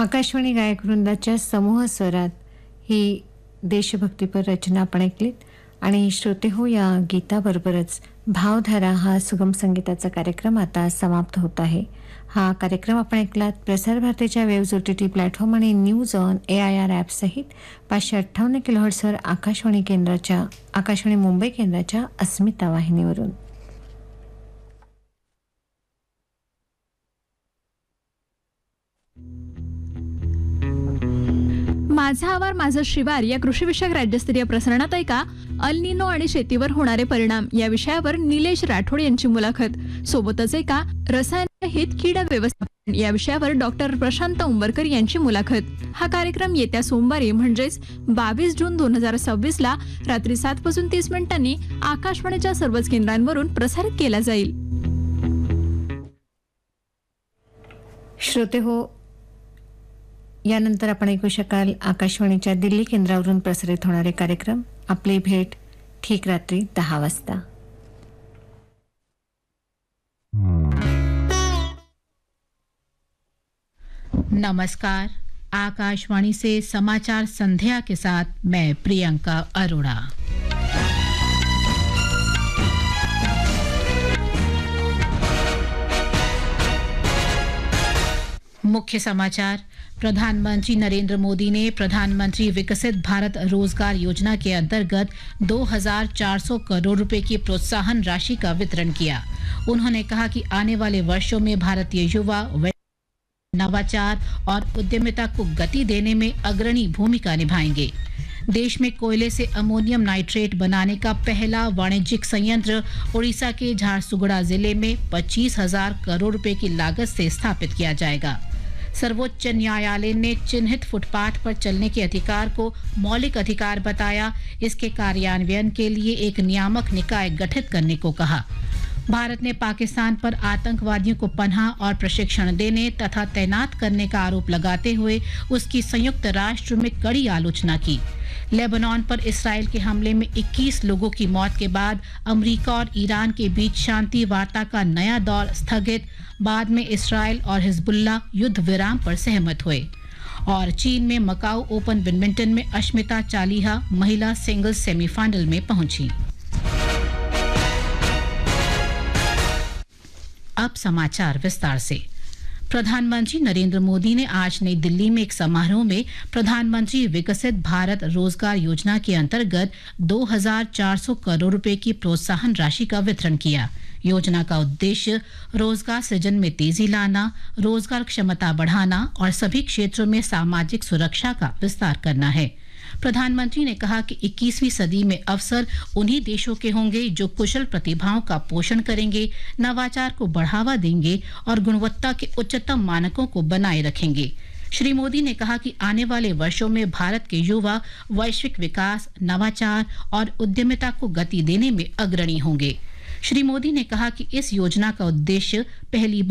आकाशवाणी गायकवृंदाच्या समूह स्वरात ही देशभक्तीपर रचना आपण ऐकलीत आणि श्रोते हो, या गीताबरोबरच भावधारा हा सुगम संगीताचा कार्यक्रम आता समाप्त होत आहे. हा कार्यक्रम आपण ऐकलात प्रसार भारतीच्या वेव्ज OTT प्लॅटफॉर्म आणि न्यूज ऑन AIR ॲप सहित 558 किलोहर्ट्झवर आकाशवाणी मुंबई केंद्राच्या अस्मिता वाहिनीवरून. माझा आवार माझं शिवार या कृषीविषयक राज्यस्तरीय प्रसारणात ऐका अल निनो आणि शेतीवर होणारे परिणाम या विषयावर निलेश राठोड यांची मुलाखत. सोबतच ऐका रसायनहित कीड व्यवस्थापन या विषयावर डॉक्टर प्रशांत उंबरकर यांची मुलाखत. हा कार्यक्रम येत्या सोमवारी म्हणजेच 22 जून 2026 ला रात्री 7:30 आकाशवाणीच्या सर्वच केंद्रांवरून प्रसारित केला जाईल. श्रोते हो, यानंतर आपण ऐकू शकाल आकाशवाणीच्या दिल्ली केंद्रावरून प्रसारित होणारे कार्यक्रम. आपली भेट ठीक रात्री 10 वाजता. नमस्कार, आकाशवाणी से समाचार संध्या के साथ मैं प्रियंका अरोड़ा. मुख्य समाचार. प्रधानमंत्री नरेंद्र मोदी ने प्रधानमंत्री विकसित भारत रोजगार योजना के अंतर्गत 2,400 करोड़ रुपए की प्रोत्साहन राशि का वितरण किया. उन्होंने कहा कि आने वाले वर्षों में भारतीय युवा नवाचार और उद्यमिता को गति देने में अग्रणी भूमिका निभाएंगे. देश में कोयले से अमोनियम नाइट्रेट बनाने का पहला वाणिज्यिक संयंत्र उड़ीसा के झारसुगुड़ा जिले में 25,000 करोड़ रुपए की लागत से स्थापित किया जाएगा. सर्वोच्च न्यायालय ने चिन्हित फुटपाथ पर चलने के अधिकार को मौलिक अधिकार बताया. इसके कार्यान्वयन के लिए एक नियामक निकाय गठित करने को कहा. भारत ने पाकिस्तान पर आतंकवादियों को पनाह और प्रशिक्षण देने तथा तैनात करने का आरोप लगाते हुए उसकी संयुक्त राष्ट्र में कड़ी आलोचना की. लेबनान पर इसराइल के हमले में 21 लोगों की मौत के बाद अमेरिका और ईरान के बीच शांति वार्ता का नया दौर स्थगित. बाद में इसराइल और हिजबुल्लाह युद्ध विराम पर सहमत हुए. और चीन में मकाऊ ओपन बैडमिंटन में अश्मिता चालिहा महिला सिंगल्स सेमीफाइनल में पहुंची. अब समाचार विस्तार से. प्रधानमंत्री नरेंद्र मोदी ने आज नई दिल्ली में एक समारोह में प्रधानमंत्री विकसित भारत रोजगार योजना के अंतर्गत 2,400 करोड़ रुपए की प्रोत्साहन राशि का वितरण किया. योजना का उद्देश्य रोजगार सृजन में तेजी लाना, रोजगार क्षमता बढ़ाना और सभी क्षेत्रों में सामाजिक सुरक्षा का विस्तार करना है. प्रधानमंत्री ने कहा कि 21वीं सदी में अवसर उन्हीं देशों के होंगे जो कुशल प्रतिभाओं का पोषण करेंगे, नवाचार को बढ़ावा देंगे और गुणवत्ता के उच्चतम मानकों को बनाए रखेंगे. श्री मोदी ने कहा कि आने वाले वर्षों में भारत के युवा वैश्विक विकास, नवाचार और उद्यमिता को गति देने में अग्रणी होंगे. श्री मोदी ने कहा कि इस योजना का उद्देश्य पहली